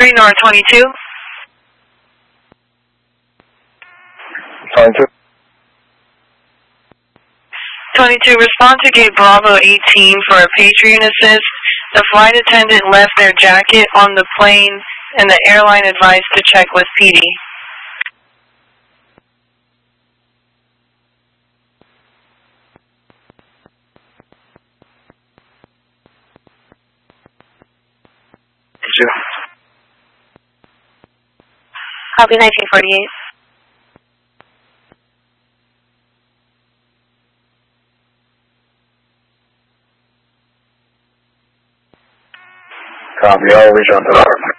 3 North 22. 22. 22, respond to gate Bravo 18 for a Patreon assist. The flight attendant left their jacket on the plane and the airline advised to check with PD. Copy 1948. Copy, I'll reach out to the